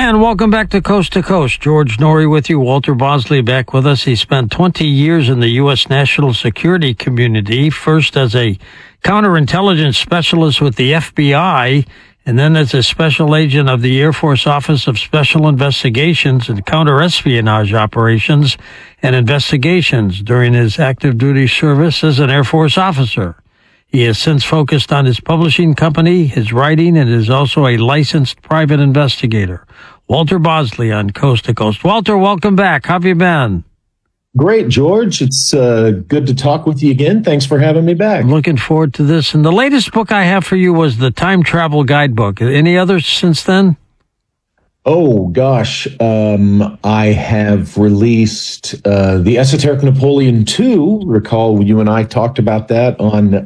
And welcome back to Coast. George Noory with you. Walter Bosley back with us. He spent 20 years in the U.S. national security community, first as a counterintelligence specialist with the FBI, and then as a special agent of the Air Force Office of Special Investigations and Counterespionage Operations and Investigations during his active duty service as an Air Force officer. He has since focused on his publishing company, his writing, and is also a licensed private investigator. Walter Bosley on Coast to Coast. Walter, welcome back. How have you been? Great, George. It's good to talk with you again. Thanks for having me back. I'm looking forward to this. And the latest book I have for you was the Time Travel Guidebook. Any others since then? Oh, gosh. I have released The Esoteric Napoleon II. Recall you and I talked about that on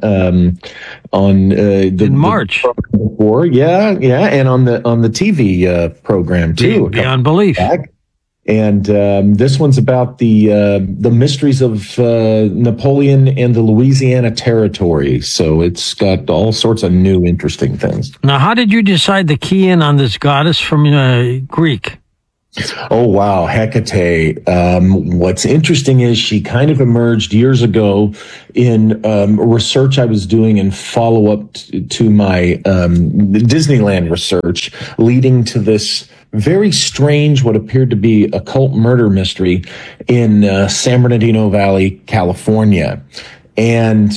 in March. Before. Yeah, and on the TV program too. Beyond Belief. And this one's about the mysteries of Napoleon and the Louisiana Territory. So it's got all sorts of new, interesting things. Now, how did you decide to key in on this goddess from Greek? Oh, wow. Hecate. What's interesting is she kind of emerged years ago in research I was doing in follow-up to my Disneyland research, leading to this very strange, what appeared to be occult murder mystery in San Bernardino Valley, California. And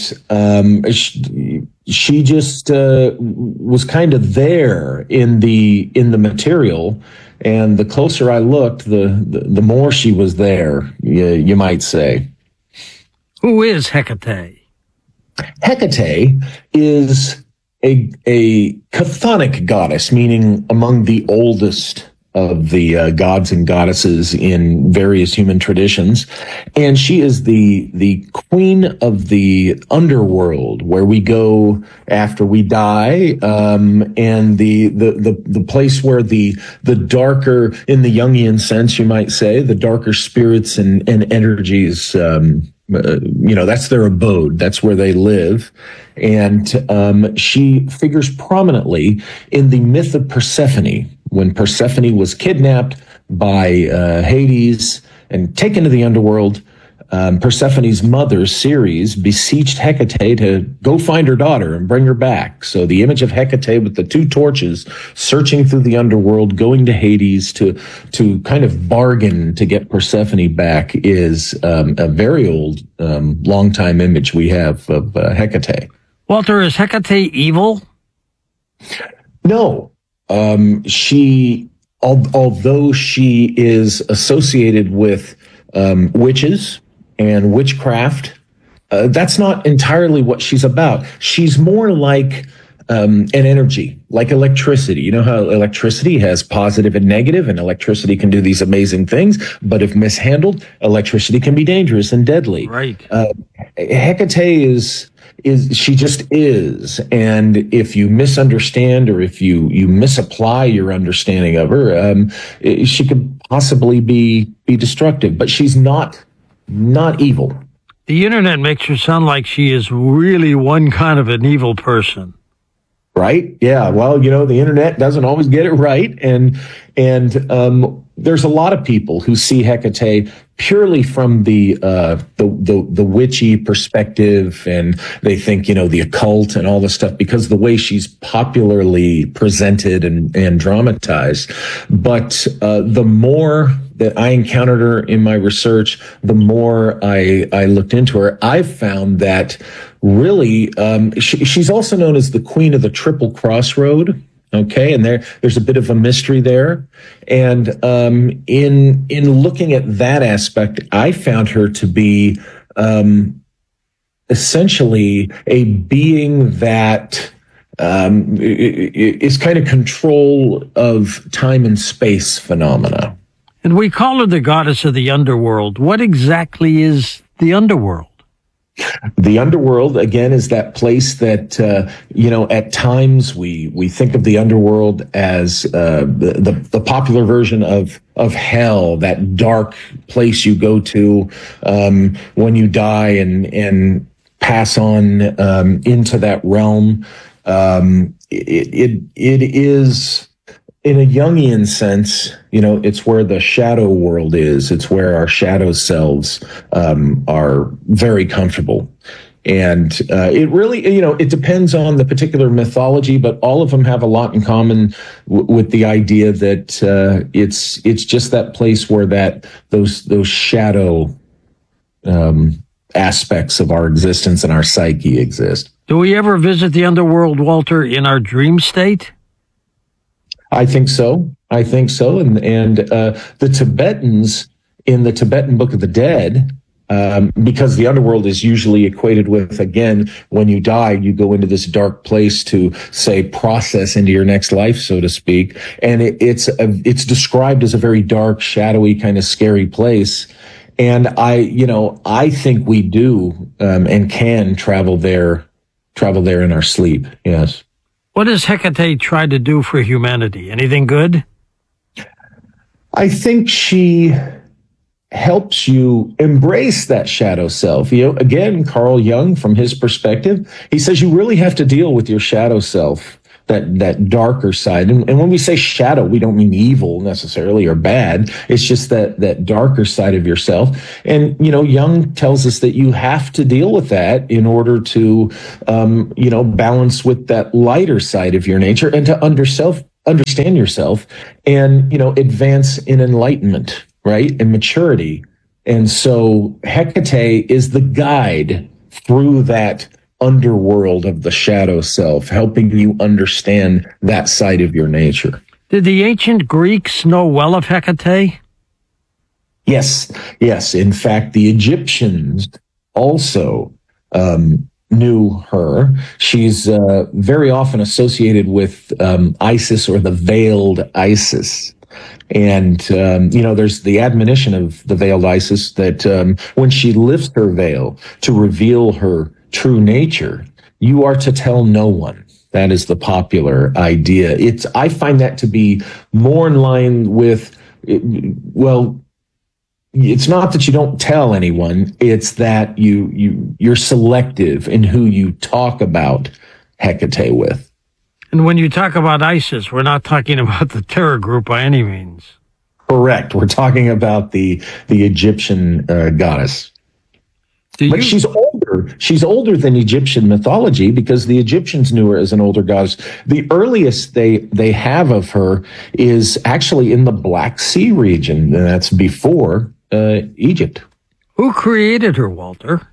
she just was kind of there in the material. And the closer I looked, the more she was there, you might say. Who is Hecate? Hecate is a chthonic goddess, meaning among the oldest of the gods and goddesses in various human traditions. And she is the queen of the underworld, where we go after we die, and the place where the darker, in the Jungian sense, you might say, the darker spirits and energies, that's their abode. That's where they live. And she figures prominently in the myth of Persephone, when Persephone was kidnapped by Hades and taken to the underworld. Persephone's mother, Ceres, beseeched Hecate to go find her daughter and bring her back. So the image of Hecate with the two torches searching through the underworld, going to Hades to kind of bargain to get Persephone back is a very old, long-time image we have of Hecate. Walter, is Hecate evil? No. Although she is associated with witches and witchcraft, that's not entirely what she's about. She's more like an energy, like electricity. You know how electricity has positive and negative, and electricity can do these amazing things, but if mishandled, electricity can be dangerous and deadly. Right. Hecate is she just is, and if you misunderstand or if you misapply your understanding of her, she could possibly be destructive. But she's not evil. The internet makes her sound like she is really one kind of an evil person. Right? Yeah. Well, the internet doesn't always get it right, and there's a lot of people who see Hecate purely from the witchy perspective, and they think, the occult and all this stuff because the way she's popularly presented and dramatized. But the more that I encountered her in my research, the more I looked into her, I found that really she's also known as the Queen of the Triple Crossroad. Okay, and there's a bit of a mystery there, and in looking at that aspect, I found her to be essentially a being that is kind of control of time and space phenomena. And we call her the goddess of the underworld. What exactly is the underworld? The underworld, again, is that place that, at times we think of the underworld as the popular version of hell, that dark place you go to when you die and pass on into that realm. It is in a Jungian sense, it's where the shadow world is. It's where our shadow selves are very comfortable. And it really, it depends on the particular mythology, but all of them have a lot in common with the idea that it's just that place where those shadow aspects of our existence and our psyche exist. Do we ever visit the underworld, Walter, in our dream state? I think so. And the Tibetans in the Tibetan Book of the Dead, because the underworld is usually equated with, again, when you die, you go into this dark place to, say, process into your next life, so to speak. And it's described as a very dark, shadowy, kind of scary place. And I think we do and can travel there in our sleep. Yes. What does Hecate try to do for humanity? Anything good? I think she helps you embrace that shadow self. Again, Carl Jung, from his perspective, he says you really have to deal with your shadow self, that darker side. And when we say shadow, we don't mean evil necessarily or bad. It's just that darker side of yourself. And, Jung tells us that you have to deal with that in order to, balance with that lighter side of your nature and to understand yourself and, advance in enlightenment, right? And maturity. And so Hecate is the guide through that underworld of the shadow self, helping you understand that side of your nature. Did the ancient Greeks know well of Hecate? Yes. In fact, the Egyptians also knew her. She's very often associated with Isis or the veiled Isis. And, there's the admonition of the veiled Isis that when she lifts her veil to reveal her true nature, you are to tell no one. That is the popular idea. I find that to be more in line with, it's not that you don't tell anyone, it's that you're selective in who you talk about Hecate with. And when you talk about ISIS, we're not talking about the terror group by any means. Correct. We're talking about the Egyptian goddess. But she's older. She's older than Egyptian mythology because the Egyptians knew her as an older goddess. The earliest they have of her is actually in the Black Sea region, and that's before Egypt. Who created her, Walter?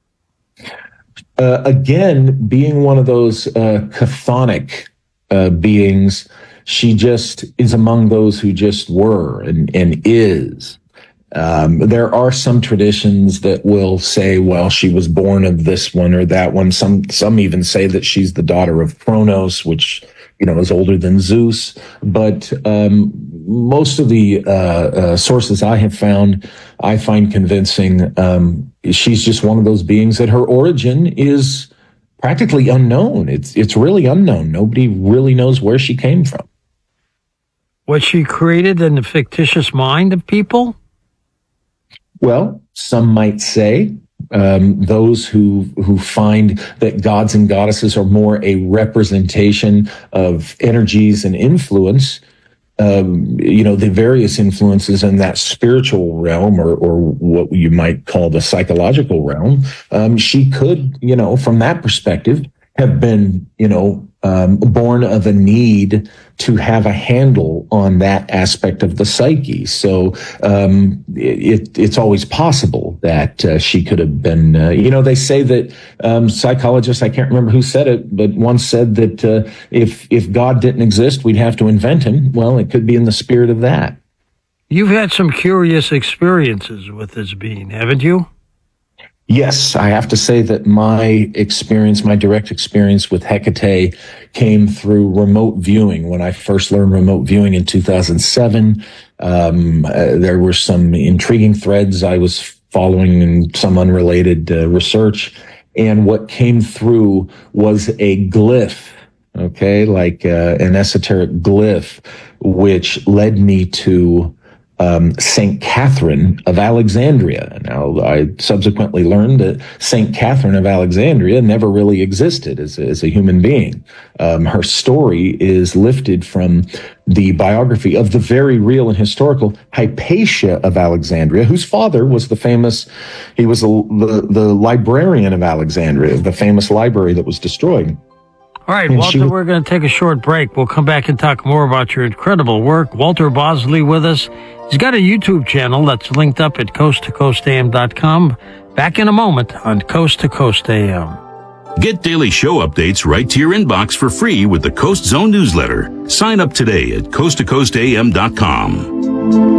Again, being one of those chthonic beings, she just is among those who just were and is. There are some traditions that will say, well, she was born of this one or that one. Some even say that she's the daughter of Kronos, which, is older than Zeus. But most of the sources I have found, I find convincing. She's just one of those beings that her origin is practically unknown. It's really unknown. Nobody really knows where she came from. Was she created in the fictitious mind of people? Well, some might say those who find that gods and goddesses are more a representation of energies and influence, the various influences in that spiritual realm or what you might call the psychological realm. She could, from that perspective, have been, born of a need to have a handle on that aspect of the psyche. So it's always possible that she could have been, they say that psychologists, I can't remember who said it, but once said that if God didn't exist, we'd have to invent him. Well, it could be in the spirit of that. You've had some curious experiences with this being, haven't you? Yes, I have to say that my direct experience with Hecate came through remote viewing. When I first learned remote viewing in 2007, there were some intriguing threads I was following in some unrelated research. And what came through was a glyph, okay, like an esoteric glyph, which led me to Saint Catherine of Alexandria. Now, I subsequently learned that Saint Catherine of Alexandria never really existed as a human being. Her story is lifted from the biography of the very real and historical Hypatia of Alexandria, whose father was he was the librarian of Alexandria, the famous library that was destroyed. All right, Walter, we're going to take a short break. We'll come back and talk more about your incredible work. Walter Bosley with us. He's got a YouTube channel that's linked up at coasttocoastam.com. Back in a moment on Coast to Coast AM. Get daily show updates right to your inbox for free with the Coast Zone newsletter. Sign up today at coasttocoastam.com.